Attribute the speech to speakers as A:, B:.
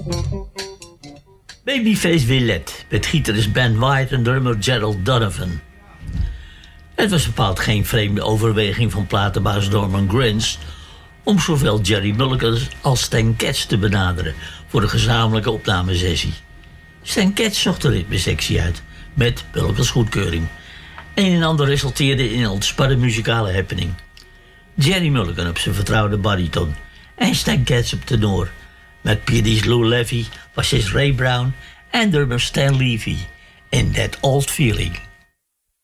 A: Babyface Willette met gitarist Ben White en drummer Gerald Donovan. Het was bepaald geen vreemde overweging van platenbaas Norman Granz om zowel Jerry Mulligan als Stan Getz te benaderen voor de gezamenlijke opnamesessie. Stan Getz zocht de ritmesectie uit, met Mulligans goedkeuring. Een en ander resulteerde in een ontspannen muzikale happening. Jerry Mulligan op zijn vertrouwde bariton en Stan Getz op tenor, met pianist Lou Levy, bassist Ray Brown en drummer Stan Levy in That Old Feeling.